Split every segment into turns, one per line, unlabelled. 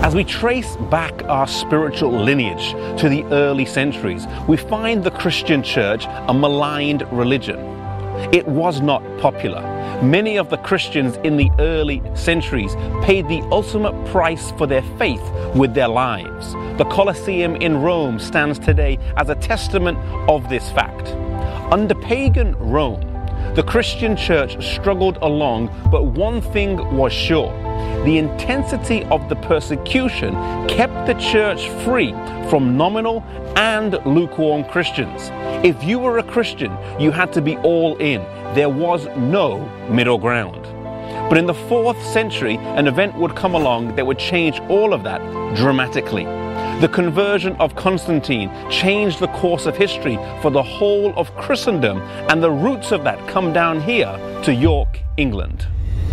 As we trace back our spiritual lineage to the early centuries, we find the Christian church a maligned religion. It was not popular. Many of the Christians in the early centuries paid the ultimate price for their faith with their lives. The Colosseum in Rome stands today as a testament of this fact. Under pagan Rome, the Christian church struggled along, but one thing was sure. The intensity of the persecution kept the church free from nominal and lukewarm Christians. If you were a Christian, you had to be all in. There was no middle ground. But in the 4th century, an event would come along that would change all of that dramatically. The conversion of Constantine changed the course of history for the whole of Christendom, and the roots of that come down here to York, England.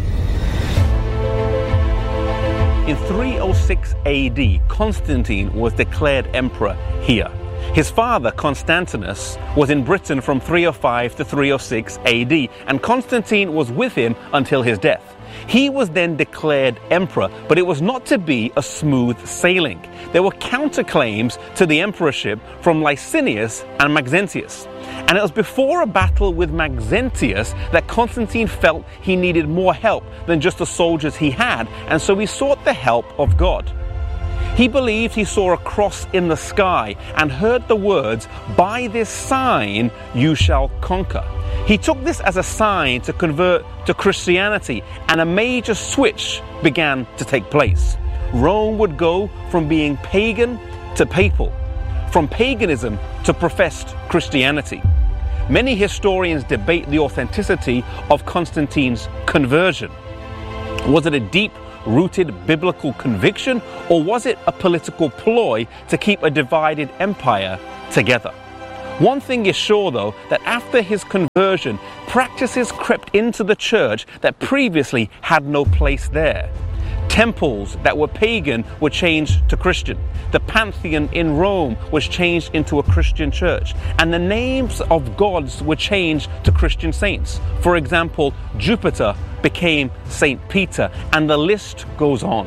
In 306 AD, Constantine was declared emperor here. His father, Constantinus, was in Britain from 305 to 306 AD, and Constantine was with him until his death. He was then declared emperor, but it was not to be a smooth sailing. There were counterclaims to the emperorship from Licinius and Maxentius. And it was before a battle with Maxentius that Constantine felt he needed more help than just the soldiers he had, and so he sought the help of God. He believed he saw a cross in the sky and heard the words, "By this sign you shall conquer." He took this as a sign to convert to Christianity, and a major switch began to take place. Rome would go from being pagan to papal, from paganism to professed Christianity. Many historians debate the authenticity of Constantine's conversion. Was it a deep-rooted biblical conviction, or was it a political ploy to keep a divided empire together? One thing is sure, though, that after his conversion, practices crept into the church that previously had no place there. Temples that were pagan were changed to Christian. The Pantheon in Rome was changed into a Christian church. And the names of gods were changed to Christian saints. For example, Jupiter became Saint Peter, and the list goes on.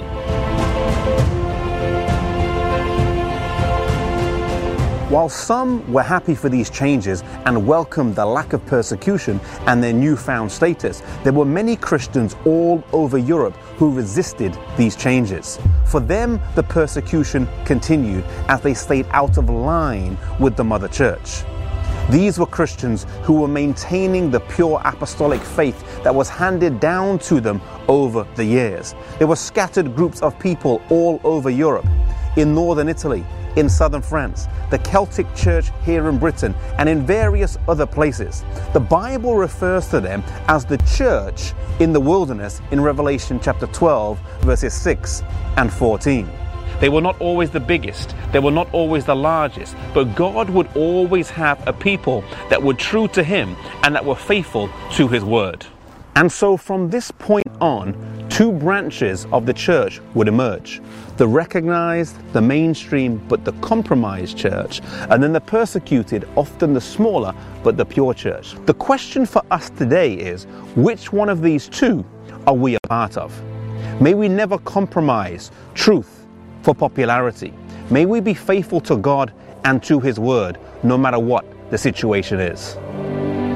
While some were happy for these changes and welcomed the lack of persecution and their newfound status, there were many Christians all over Europe who resisted these changes. For them, the persecution continued as they stayed out of line with the Mother Church. These were Christians who were maintaining the pure apostolic faith that was handed down to them over the years. There were scattered groups of people all over Europe, in northern Italy, in southern France, the Celtic Church here in Britain, and in various other places. The Bible refers to them as the church in the wilderness in Revelation chapter 12, verses 6 and 14. They were not always the biggest, they were not always the largest, but God would always have a people that were true to Him and that were faithful to His word. And so from this point on, two branches of the church would emerge. The recognized, the mainstream, but the compromised church, and then the persecuted, often the smaller, but the pure church. The question for us today is, which one of these two are we a part of? May we never compromise truth for popularity. May we be faithful to God and to His word, no matter what the situation is.